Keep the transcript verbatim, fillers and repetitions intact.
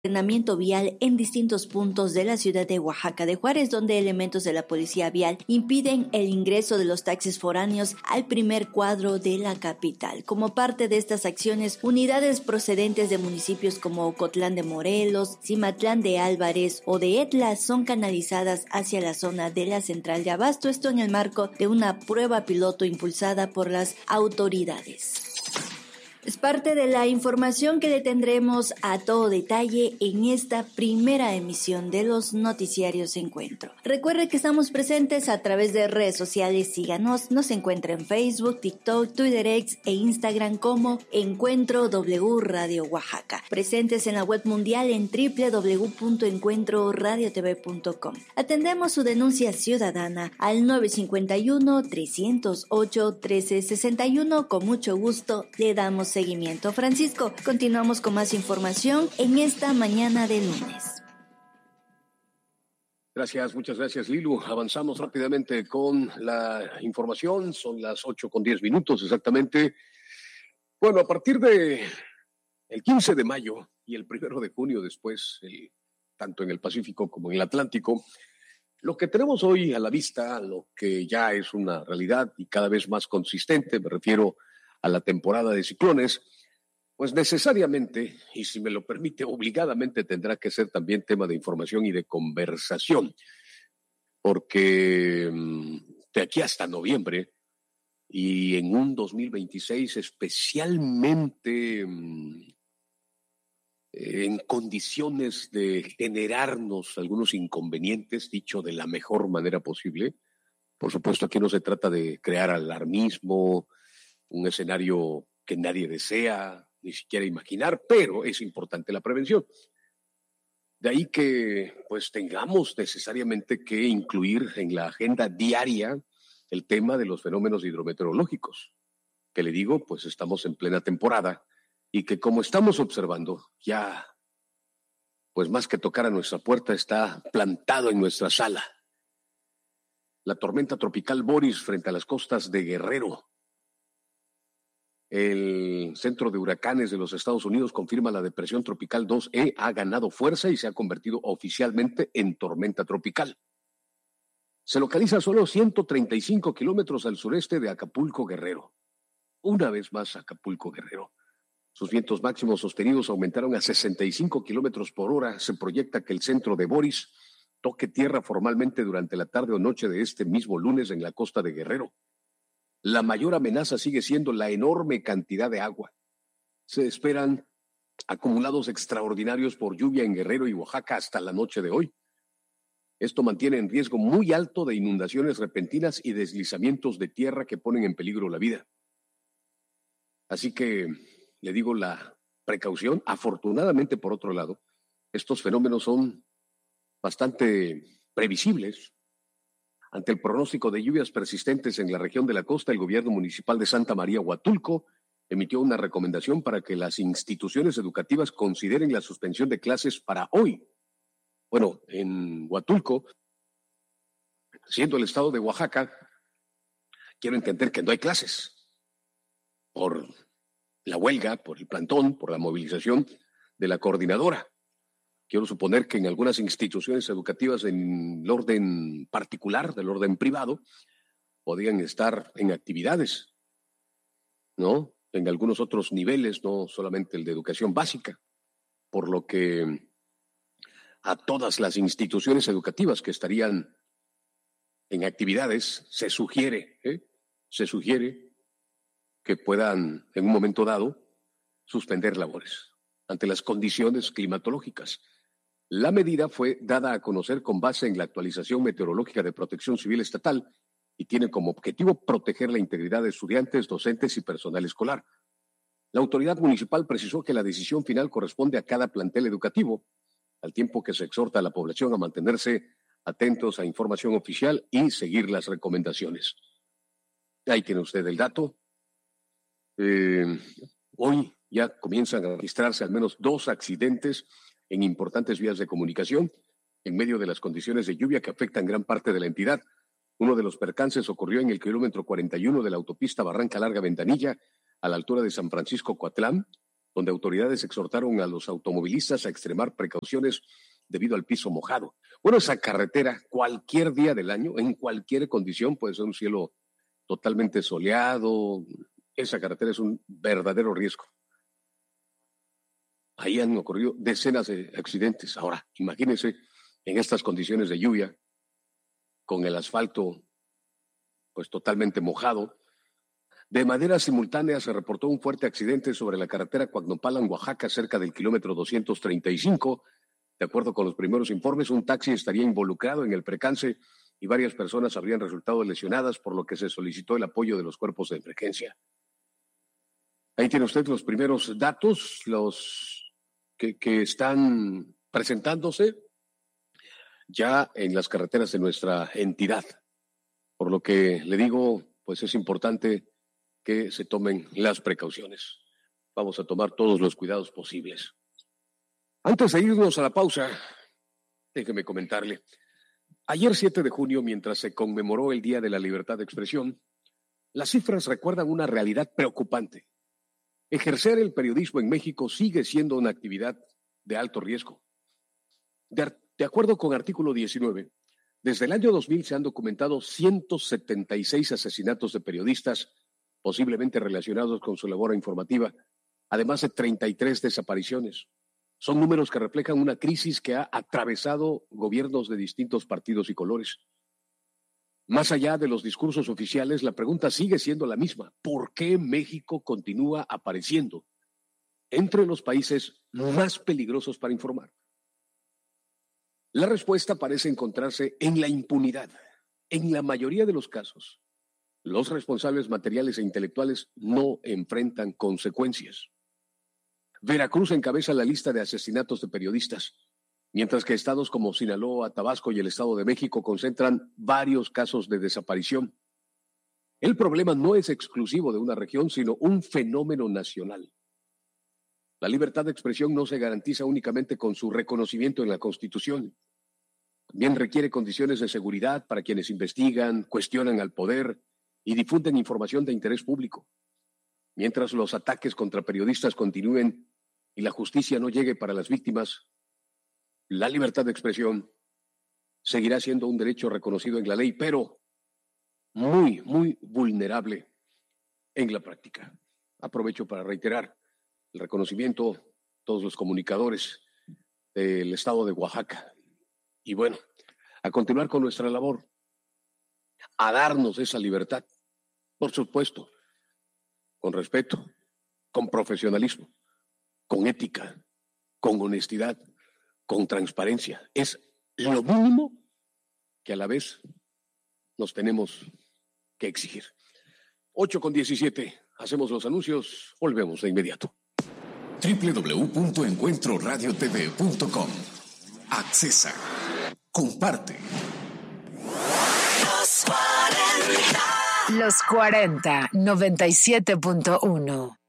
Ordenamiento vial en distintos puntos de la ciudad de Oaxaca de Juárez, donde elementos de la policía vial impiden el ingreso de los taxis foráneos al primer cuadro de la capital. Como parte de estas acciones, unidades procedentes de municipios como Ocotlán de Morelos, Cimatlán de Álvarez o de Etla son canalizadas hacia la zona de la central de abasto, esto en el marco de una prueba piloto impulsada por las autoridades. Es parte de la información que le tendremos a todo detalle en esta primera emisión de los noticiarios Encuentro. Recuerde que estamos presentes a través de redes sociales, síganos, nos encuentra en Facebook, TikTok, Twitter X e Instagram como Encuentro W Radio Oaxaca. Presentes en la web mundial en doble u doble u doble u punto encuentro radio t v punto com. Atendemos su denuncia ciudadana al nueve cinco uno, tres cero ocho, uno tres seis uno. Con mucho gusto le damos seguimiento. Francisco, continuamos con más información en esta mañana de lunes. Gracias, muchas gracias, Lilu. Avanzamos rápidamente con la información. Son las ocho con diez minutos exactamente. Bueno, a partir de el quince de mayo y el primero de junio después, el, tanto en el Pacífico como en el Atlántico, lo que tenemos hoy a la vista, lo que ya es una realidad y cada vez más consistente, me refiero a la temporada de ciclones, pues necesariamente, y si me lo permite, obligadamente tendrá que ser también tema de información y de conversación, porque de aquí hasta noviembre y en un dos mil veintiséis especialmente en condiciones de generarnos algunos inconvenientes, dicho de la mejor manera posible. Por supuesto, aquí no se trata de crear alarmismo, un escenario que nadie desea, ni siquiera imaginar, pero es importante la prevención. De ahí que pues tengamos necesariamente que incluir en la agenda diaria el tema de los fenómenos hidrometeorológicos, que le digo, pues estamos en plena temporada y que como estamos observando, ya pues más que tocar a nuestra puerta está plantado en nuestra sala. La tormenta tropical Boris frente a las costas de Guerrero. El Centro de Huracanes de los Estados Unidos confirma la depresión tropical dos E ha ganado fuerza y se ha convertido oficialmente en tormenta tropical. Se localiza a solo ciento treinta y cinco kilómetros al sureste de Acapulco, Guerrero. Una vez más Acapulco, Guerrero. Sus vientos máximos sostenidos aumentaron a sesenta y cinco kilómetros por hora. Se proyecta que el centro de Boris toque tierra formalmente durante la tarde o noche de este mismo lunes en la costa de Guerrero. La mayor amenaza sigue siendo la enorme cantidad de agua. Se esperan acumulados extraordinarios por lluvia en Guerrero y Oaxaca hasta la noche de hoy. Esto mantiene en riesgo muy alto de inundaciones repentinas y deslizamientos de tierra que ponen en peligro la vida. Así que le digo la precaución. Afortunadamente, por otro lado, estos fenómenos son bastante previsibles. Ante el pronóstico de lluvias persistentes en la región de la costa, el gobierno municipal de Santa María Huatulco emitió una recomendación para que las instituciones educativas consideren la suspensión de clases para hoy. Bueno, en Huatulco, siendo el estado de Oaxaca, quiero entender que no hay clases por la huelga, por el plantón, por la movilización de la coordinadora. Quiero suponer que en algunas instituciones educativas en el orden particular, del orden privado, podían estar en actividades, ¿no? En algunos otros niveles, no solamente el de educación básica, por lo que a todas las instituciones educativas que estarían en actividades se sugiere, ¿eh? se sugiere que puedan en un momento dado suspender labores ante las condiciones climatológicas. La medida fue dada a conocer con base en la actualización meteorológica de Protección Civil Estatal y tiene como objetivo proteger la integridad de estudiantes, docentes y personal escolar. La autoridad municipal precisó que la decisión final corresponde a cada plantel educativo, al tiempo que se exhorta a la población a mantenerse atentos a información oficial y seguir las recomendaciones. Ahí tiene usted el dato. Eh, hoy ya comienzan a registrarse al menos dos accidentes en importantes vías de comunicación en medio de las condiciones de lluvia que afectan gran parte de la entidad. Uno de los percances ocurrió en el kilómetro cuarenta y uno de la autopista Barranca Larga Ventanilla, a la altura de San Francisco Coatlán, donde autoridades exhortaron a los automovilistas a extremar precauciones debido al piso mojado. Bueno, esa carretera, cualquier día del año, en cualquier condición, puede ser un cielo totalmente soleado, esa carretera es un verdadero riesgo. Ahí han ocurrido decenas de accidentes. Ahora, imagínense en estas condiciones de lluvia, con el asfalto pues totalmente mojado. De manera simultánea se reportó un fuerte accidente sobre la carretera Coacnopalan, Oaxaca, cerca del kilómetro doscientos treinta y cinco. De acuerdo con los primeros informes, un taxi estaría involucrado en el percance y varias personas habrían resultado lesionadas, por lo que se solicitó el apoyo de los cuerpos de emergencia. Ahí tiene usted los primeros datos, los que, que están presentándose ya en las carreteras de nuestra entidad. Por lo que le digo, pues es importante que se tomen las precauciones. Vamos a tomar todos los cuidados posibles. Antes de irnos a la pausa, déjeme comentarle. Ayer siete de junio, mientras se conmemoró el Día de la Libertad de Expresión, las cifras recuerdan una realidad preocupante. Ejercer el periodismo en México sigue siendo una actividad de alto riesgo. De, de acuerdo con artículo diecinueve, desde el año dos mil se han documentado ciento setenta y seis asesinatos de periodistas, posiblemente relacionados con su labor informativa, además de treinta y tres desapariciones. Son números que reflejan una crisis que ha atravesado gobiernos de distintos partidos y colores. Más allá de los discursos oficiales, la pregunta sigue siendo la misma. ¿Por qué México continúa apareciendo entre los países más peligrosos para informar? La respuesta parece encontrarse en la impunidad. En la mayoría de los casos, los responsables materiales e intelectuales no enfrentan consecuencias. Veracruz encabeza la lista de asesinatos de periodistas, mientras que estados como Sinaloa, Tabasco y el Estado de México concentran varios casos de desaparición. El problema no es exclusivo de una región, sino un fenómeno nacional. La libertad de expresión no se garantiza únicamente con su reconocimiento en la Constitución. También requiere condiciones de seguridad para quienes investigan, cuestionan al poder y difunden información de interés público. Mientras los ataques contra periodistas continúen y la justicia no llegue para las víctimas, la libertad de expresión seguirá siendo un derecho reconocido en la ley, pero muy, muy vulnerable en la práctica. Aprovecho para reiterar el reconocimiento a todos los comunicadores del estado de Oaxaca. Y bueno, a continuar con nuestra labor, a darnos esa libertad, por supuesto, con respeto, con profesionalismo, con ética, con honestidad, con transparencia. Es lo mínimo que a la vez nos tenemos que exigir. ocho con diecisiete, hacemos los anuncios, volvemos de inmediato. doble u doble u doble u punto encuentro radio t v punto com. Accesa. Comparte. Los cuarenta, noventa y siete punto uno.